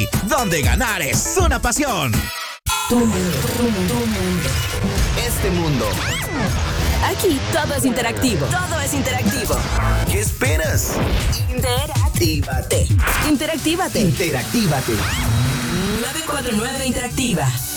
donde ganar es una pasión. Tu mundo, tu mundo, tu mundo. Este mundo. Aquí todo es interactivo. Todo es interactivo. ¿Qué esperas? Interactívate. Interactívate. Interactívate. 949 Interactiva.